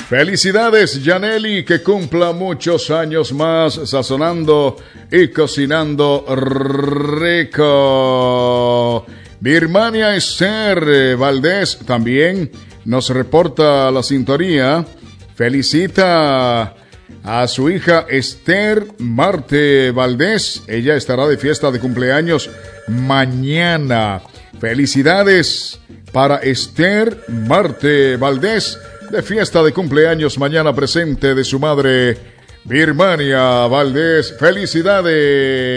Felicidades, Yaneli, que cumpla muchos años más sazonando y cocinando rico. Birmania Esther Valdés también nos reporta la sintonía. Felicita a su hija Esther Marte Valdés. Ella estará de fiesta de cumpleaños mañana. Felicidades para Esther Marte Valdés, de fiesta de cumpleaños mañana, presente de su madre Birmania Valdés. Felicidades.